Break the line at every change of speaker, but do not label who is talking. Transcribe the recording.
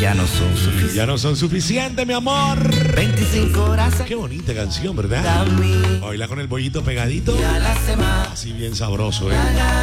ya no son suficientes.
Ya no son suficientes, mi amor.
25 horas.
Qué bonita canción, ¿verdad? Baila con el bollito pegadito. Así bien sabroso, ¿eh?